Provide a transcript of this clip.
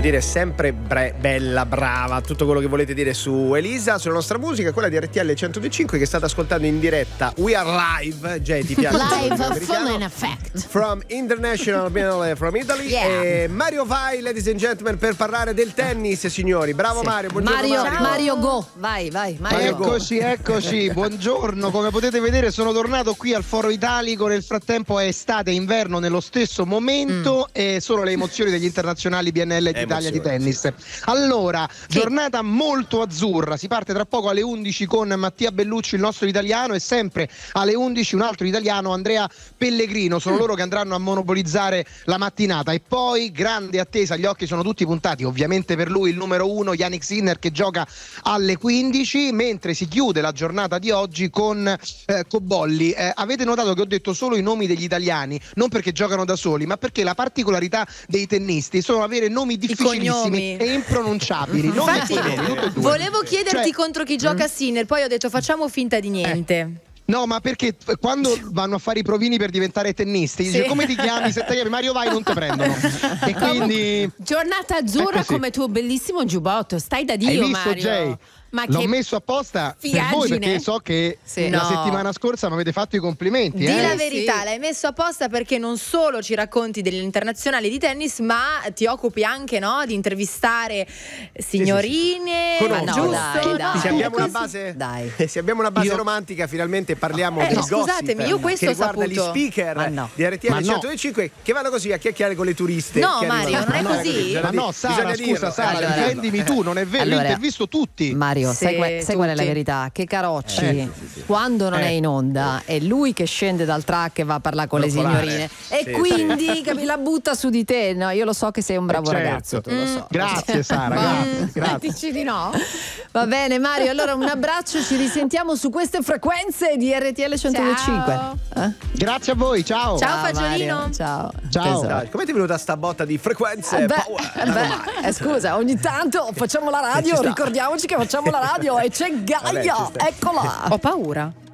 dire sempre bella, brava, tutto quello che volete dire su Elisa, sulla nostra musica, quella di RTL 105 che state ascoltando in diretta. We are live, Jay, ti piace? Live, full in effect. From International Biennale from Italy. Yeah. E Mario vai, ladies and gentlemen, per parlare del tennis, signori. Bravo sì. Mario, buongiorno Mario go. Vai, Mario go. Eccoci, buongiorno. Come potete vedere sono tornato qui al Foro Italico, nel frattempo è estate e inverno nello stesso momento e sono le emozioni degli internazionali BNL d'Italia di tennis. Allora, giornata molto azzurra, si parte tra poco alle 11 con Mattia Bellucci, il nostro italiano, e sempre alle 11 un altro italiano, Andrea Pellegrino, sono loro che andranno a monopolizzare la mattinata. E poi grande attesa, gli occhi sono tutti puntati ovviamente per lui, il numero 1 Jannik Sinner, che gioca alle 15, mentre si chiude la giornata di oggi con Cobolli. Avete notato che ho detto solo i nomi degli italiani, non perché giocano da soli, ma perché la particolarità dei tennisti sono avere nomi difficilissimi e impronunciabili. Infatti, volevo chiederti contro chi gioca Sinner, poi ho detto facciamo finta di niente. No, ma perché quando vanno a fare i provini per diventare tennisti, dice come ti chiami? Se ti chiami Mario vai non ti prendono. E quindi giornata azzurra come tuo bellissimo giubbotto, stai da Dio. Hai visto, Mario? Jay? Ma l'ho che messo apposta fiaggine. per voi, perché so che la settimana scorsa mi avete fatto i complimenti. Di la verità, l'hai messo apposta perché non solo ci racconti degli internazionali di tennis, ma ti occupi anche di intervistare signorine. Giusto? Dai. Se abbiamo una base, se abbiamo una base romantica, finalmente parliamo del gossip. Scusatemi, io questo che ho riguarda saputo. gli speaker di RTL 105 che vanno così a chiacchierare con le turiste. No, Mario, non è così. Ma no, Sara, scusa, Sara, difendimi tu, non è vero, io intervisto tutti. Mario, sai qual è la verità? Che Carocci quando non è in onda è lui che scende dal track e va a parlare con le signorine e quindi la butta su di te. No, io lo so che sei un bravo ragazzo, tu lo so. Grazie Sara, grazie. Dici di no? Va bene Mario, allora un abbraccio, ci risentiamo su queste frequenze di RTL 105. Grazie a voi, ciao. Ciao Fagiolino. Mario, ciao. Come ti è venuta sta botta di frequenze? Scusa, ogni tanto facciamo la radio, ricordiamoci che facciamo la radio e c'è Gaia, eccola. Ho paura.